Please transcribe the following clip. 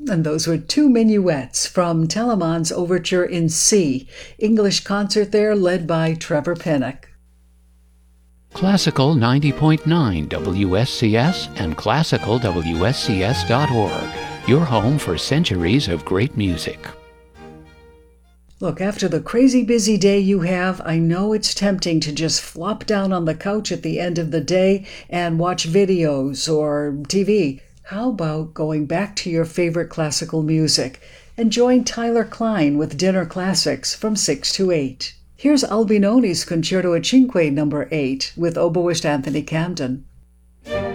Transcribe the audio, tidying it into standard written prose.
And those were two minuets from Telemann's Overture in C, English concert there led by Trevor Pinnock. Classical 90.9 WSCS and classicalwscs.org, your home for centuries of great music. Look, after the crazy busy day you have, I know it's tempting to just flop down on the couch at the end of the day and watch videos or TV. How about going back to your favorite classical music and join Tyler Klein with Dinner Classics from 6 to 8. Here's Albinoni's Concerto e Cinque No. 8 with oboist Anthony Camden.